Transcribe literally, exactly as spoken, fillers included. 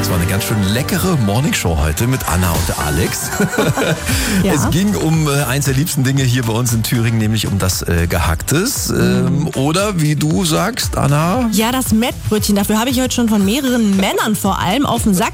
Das war eine ganz schön leckere Morningshow heute mit Anna und Alex. Ja. Es ging um äh, eins der liebsten Dinge hier bei uns in Thüringen, nämlich um das äh, Gehacktes. Ähm, mm. Oder wie du sagst, Anna? Ja, das Mettbrötchen. Dafür habe ich heute schon von mehreren Männern vor allem auf den Sack